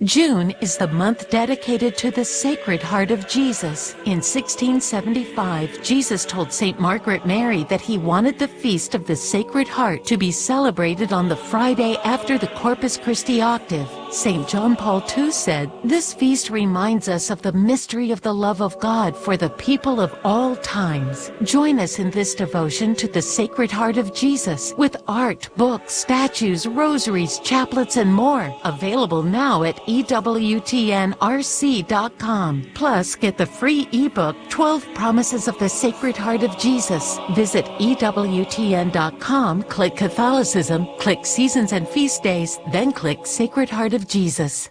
June is the month dedicated to the Sacred Heart of Jesus. In 1675, Jesus told St. Margaret Mary that he wanted the Feast of the Sacred Heart to be celebrated on the Friday after the Corpus Christi octave. St. John Paul II said, "This feast reminds us of the mystery of the love of God for the people of all times." Join us in this devotion to the Sacred Heart of Jesus with art, books, statues, rosaries, chaplets, and more. Available now at EWTNRC.com. Plus, get the free ebook, 12 Promises of the Sacred Heart of Jesus. Visit EWTN.com, click Catholicism, click Seasons and Feast Days, then click Sacred Heart of Jesus.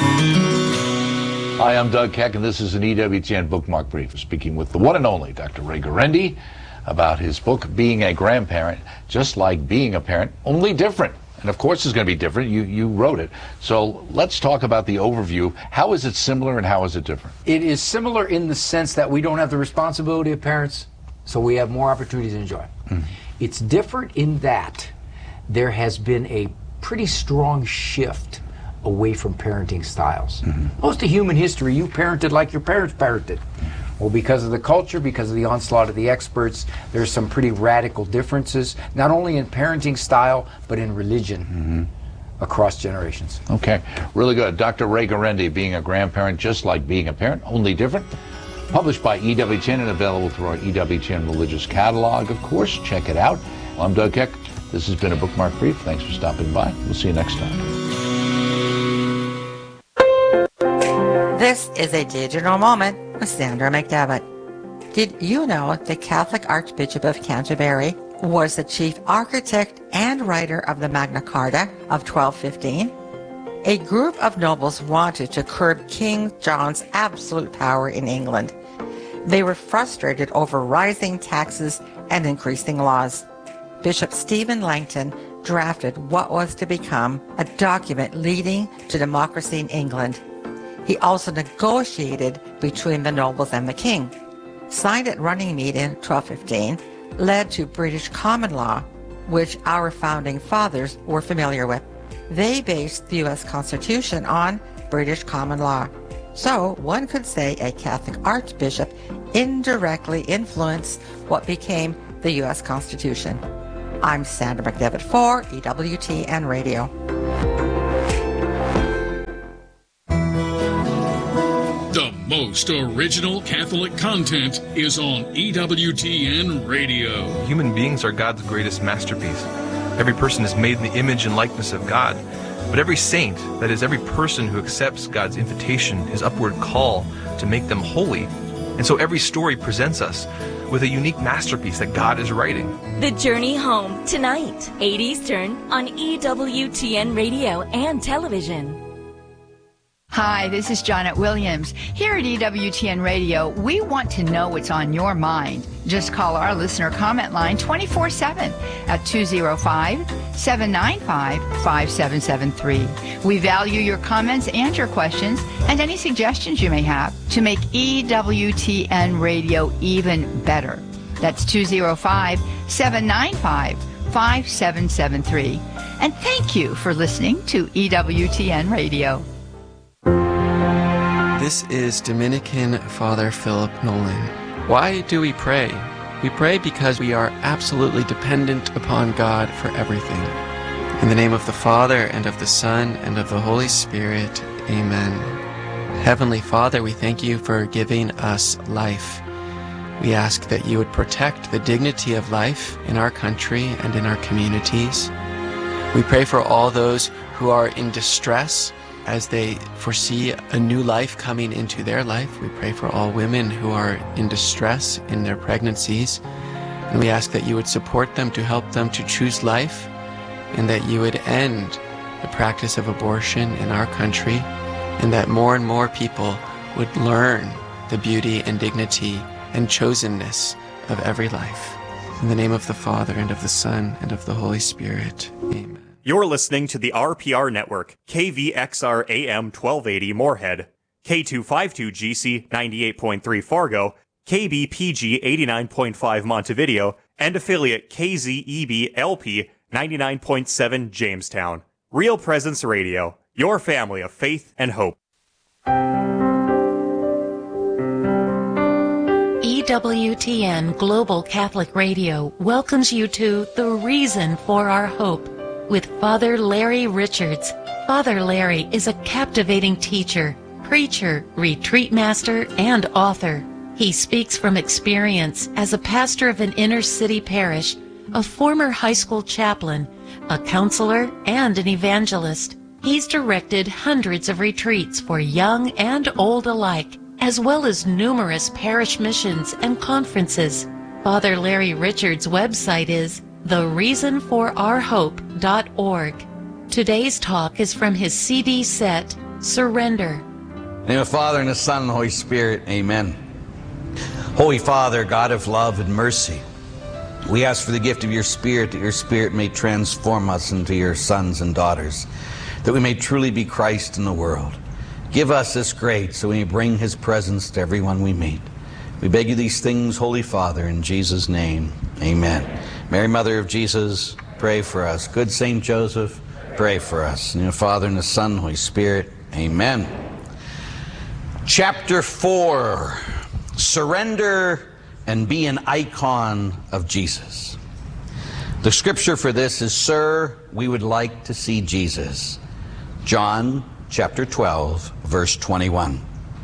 Hi, I'm Doug Keck, and this is an EWTN Bookmark Brief. We're speaking with the one and only Dr. Ray Guarendi about his book, Being a Grandparent, Just Like Being a Parent, Only Different. And of course it's going to be different. You wrote it. So let's talk about the overview. How is it similar and how is it different? It is similar in the sense that we don't have the responsibility of parents, so we have more opportunities to enjoy. It's different in that there has been a pretty strong shift away from parenting styles. Most of human history, you parented like your parents parented. Well, because of the culture, because of the onslaught of the experts, there's some pretty radical differences, not only in parenting style, but in religion across generations. Okay, really good. Dr. Ray Guarendi, Being a Grandparent, Just Like Being a Parent, Only Different. Published by EWTN and available through our EWTN Religious Catalog, of course. Check it out. I'm Doug Keck. This has been a Bookmark Brief. Thanks for stopping by. We'll see you next time. This is a digital moment with Sandra McDevitt. Did you know the Catholic Archbishop of Canterbury was the chief architect and writer of the Magna Carta of 1215? A group of nobles wanted to curb King John's absolute power in England. They were frustrated over rising taxes and increasing laws. Bishop Stephen Langton drafted what was to become a document leading to democracy in England. He also negotiated between the nobles and the king. Signed at Runnymede in 1215, led to British common law, which our founding fathers were familiar with. They based the U.S. Constitution on British common law. So one could say a Catholic archbishop indirectly influenced what became the U.S. Constitution. I'm Sandra McDevitt for EWTN Radio. The most original Catholic content is on EWTN Radio. Human beings are God's greatest masterpiece. Every person is made in the image and likeness of God. But every saint, that is, every person who accepts God's invitation, his upward call to make them holy. And so every story presents us with a unique masterpiece that God is writing. The Journey Home, tonight, 8 Eastern, on EWTN Radio and Television. Hi, this is Janet Williams. Here at EWTN Radio, we want to know what's on your mind. Just call our listener comment line 24/7 at 205-795-5773. We value your comments and your questions and any suggestions you may have to make EWTN Radio even better. That's 205-795-5773. And thank you for listening to EWTN Radio. This is Dominican Father Philip Nolan. Why do we pray? We pray because we are absolutely dependent upon God for everything. In the name of the Father, and of the Son, and of the Holy Spirit, amen. Heavenly Father, we thank you for giving us life. We ask that you would protect the dignity of life in our country and in our communities. We pray for all those who are in distress as they foresee a new life coming into their life. We pray for all women who are in distress in their pregnancies. And we ask that you would support them to help them to choose life, and that you would end the practice of abortion in our country, and that more and more people would learn the beauty and dignity and chosenness of every life. In the name of the Father, and of the Son, and of the Holy Spirit, amen. You're listening to the RPR Network, KVXR AM 1280 Moorhead, K252GC 98.3 Fargo, KBPG 89.5 Montevideo, and affiliate KZEB LP 99.7 Jamestown. Real Presence Radio, your family of faith and hope. EWTN Global Catholic Radio welcomes you to The Reason for Our Hope with Father Larry Richards. Father Larry is a captivating teacher, preacher, retreat master, and author. He speaks from experience as a pastor of an inner-city parish, a former high school chaplain, a counselor, and an evangelist. He's directed hundreds of retreats for young and old alike, as well as numerous parish missions and conferences. Father Larry Richards' website is thereasonforourhope.org. Today's talk is from his CD set, Surrender. In the name of the Father, and the Son, and the Holy Spirit, amen. Holy Father, God of love and mercy, we ask for the gift of your Spirit, that your Spirit may transform us into your sons and daughters, that we may truly be Christ in the world. Give us this grace so we may bring his presence to everyone we meet. We beg you these things, Holy Father, in Jesus' name, amen. Mary, Mother of Jesus, pray for us. Good Saint Joseph, pray for us. In the Father, and the Son, and the Holy Spirit, amen. Chapter 4, Surrender and Be an Icon of Jesus. The scripture for this is, Sir, we would like to see Jesus. John chapter 12, verse 21.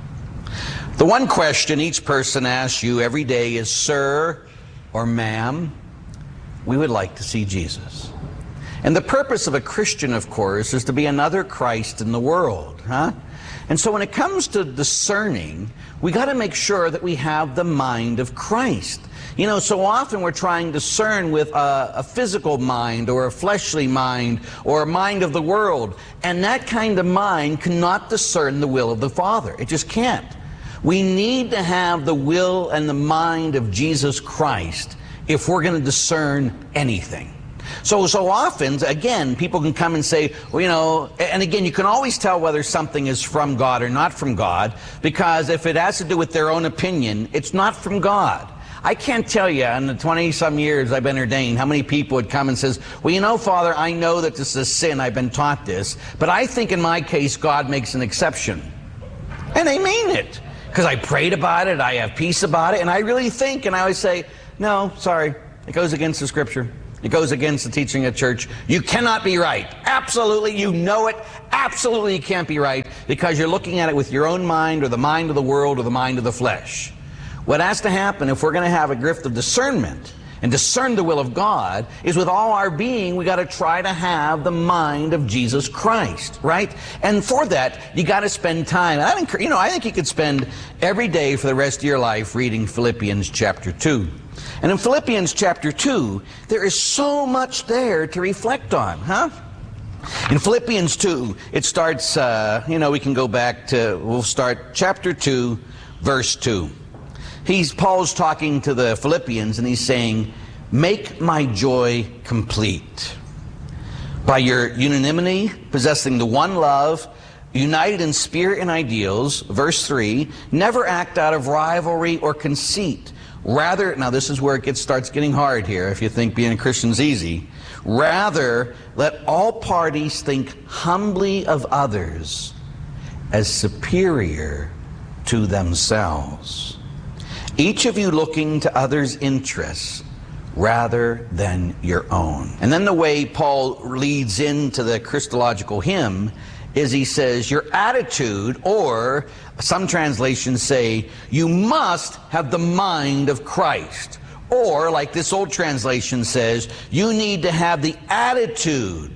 The one question each person asks you every day is, Sir or Ma'am, we would like to see Jesus. And the purpose of a Christian, of course, is to be another Christ in the world, huh? And so when it comes to discerning, we got to make sure that we have the mind of Christ. You know, so often we're trying to discern with a physical mind or a fleshly mind or a mind of the world. And that kind of mind cannot discern the will of the Father. It just can't. We need to have the will and the mind of Jesus Christ if we're going to discern anything. So often, again, people can come and say, well, you know, and again, you can always tell whether something is from God or not from God, because if it has to do with their own opinion, it's not from God. I can't tell you in the 20-some years I've been ordained how many people would come and says, well, you know, Father, I know that this is a sin, I've been taught this, but I think in my case God makes an exception. And they mean it, because I prayed about it, I have peace about it, and I really think, and I always say, no, sorry, it goes against the scripture. It goes against the teaching of church. You cannot be right. Absolutely, you know it. Absolutely, you can't be right because you're looking at it with your own mind or the mind of the world or the mind of the flesh. What has to happen if we're going to have a gift of discernment and discern the will of God is with all our being, we got to try to have the mind of Jesus Christ, right? And for that, you got to spend time. And I think you could spend every day for the rest of your life reading Philippians chapter 2. And in Philippians chapter 2, there is so much there to reflect on, huh? In Philippians 2, it starts, we can go back to, we'll start chapter 2, verse 2. Paul's talking to the Philippians and he's saying, make my joy complete. By your unanimity, possessing the one love, united in spirit and ideals, verse 3, never act out of rivalry or conceit. Rather, now this is where it starts getting hard here, if you think being a Christian's easy. Rather, let all parties think humbly of others as superior to themselves. Each of you looking to others' interests rather than your own. And then the way Paul leads into the Christological hymn is he says, your attitude, or some translations say, you must have the mind of Christ. Or, like this old translation says, you need to have the attitude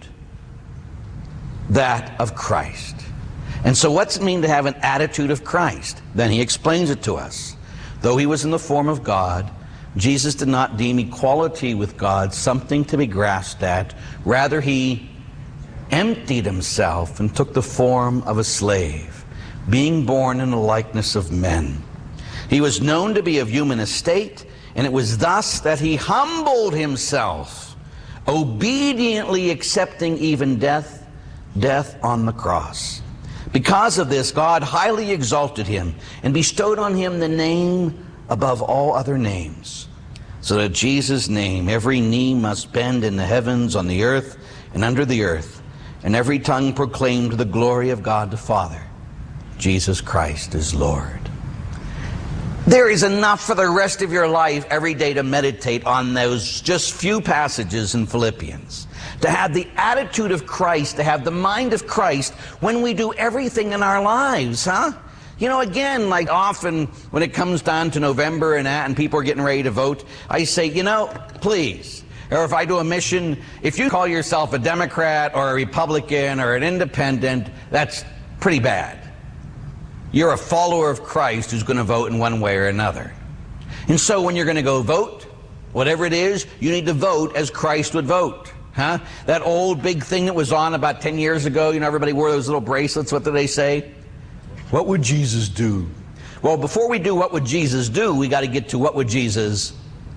that of Christ. And so what's it mean to have an attitude of Christ? Then he explains it to us. Though he was in the form of God, Jesus did not deem equality with God something to be grasped at. Rather, he emptied himself and took the form of a slave, being born in the likeness of men. He was known to be of human estate, and it was thus that he humbled himself, obediently accepting even death on the cross. Because of this, God highly exalted him and bestowed on him the name above all other names, so that Jesus' name every knee must bend in the heavens, on the earth, and under the earth, and every tongue proclaim to the glory of God the Father, Jesus Christ is Lord. There is enough for the rest of your life every day to meditate on those just few passages in Philippians. To have the attitude of Christ, to have the mind of Christ when we do everything in our lives, huh? You know, again, like often when it comes down to November and people are getting ready to vote, I say, you know, please. Or if I do a mission, if you call yourself a Democrat or a Republican or an independent, that's pretty bad. You're a follower of Christ who's going to vote in one way or another. And so when you're going to go vote, whatever it is, you need to vote as Christ would vote. Huh? That old big thing that was on about 10 years ago, you know, everybody wore those little bracelets. What did they say? What would Jesus do? Well, before we do what would Jesus do, we got to get to what would Jesus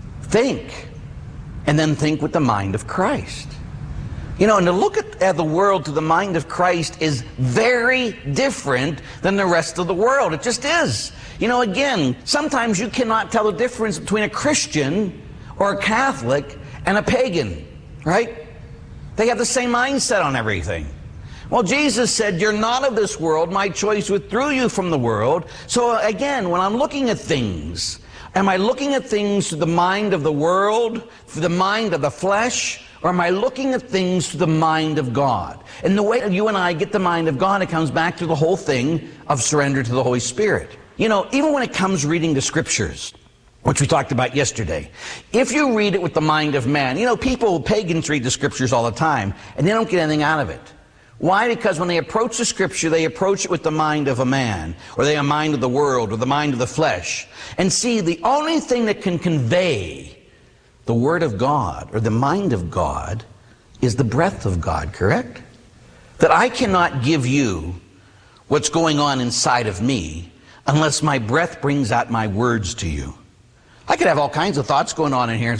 think. And then think with the mind of Christ. You know, and to look at the world through the mind of Christ is very different than the rest of the world. It just is. You know, again, sometimes you cannot tell the difference between a Christian or a Catholic and a pagan, right? They have the same mindset on everything. Well, Jesus said, you're not of this world. My choice withdrew you from the world. So again, when I'm looking at things, am I looking at things through the mind of the world, through the mind of the flesh, or am I looking at things through the mind of God? And the way you and I get the mind of God, it comes back to the whole thing of surrender to the Holy Spirit. You know, even when it comes reading the Scriptures, which we talked about yesterday, if you read it with the mind of man, you know, pagans read the Scriptures all the time, and they don't get anything out of it. Why? Because when they approach the Scripture, they approach it with the mind of a man, or they have a mind of the world, or the mind of the flesh. And see, the only thing that can convey the Word of God, or the mind of God, is the breath of God, correct? That I cannot give you what's going on inside of me unless my breath brings out my words to you. I could have all kinds of thoughts going on in here,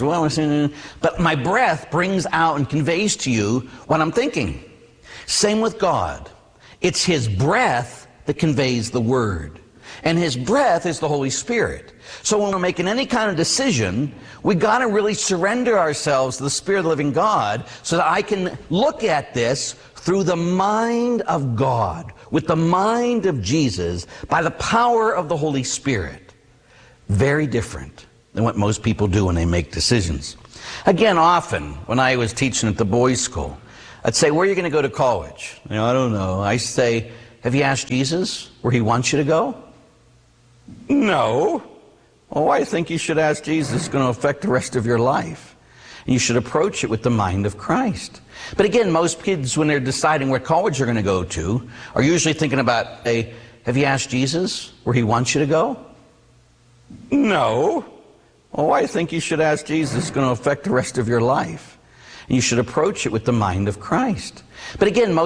but my breath brings out and conveys to you what I'm thinking. Same with God. It's His breath that conveys the Word. And His breath is the Holy Spirit. So when we're making any kind of decision, we got to really surrender ourselves to the Spirit of the living God so that I can look at this through the mind of God, with the mind of Jesus, by the power of the Holy Spirit. Very different than what most people do when they make decisions. Again, often, when I was teaching at the boys' school, I'd say, where are you going to go to college? You know, I don't know. I say, have you asked Jesus where He wants you to go? No. Well, I think you should ask Jesus. It's going to affect the rest of your life. And you should approach it with the mind of Christ. But again, most kids, when they're deciding where college they're going to go to, are usually thinking about, hey, have you asked Jesus where He wants you to go? No. Well, I think you should ask Jesus. It's going to affect the rest of your life. And you should approach it with the mind of Christ. But again, most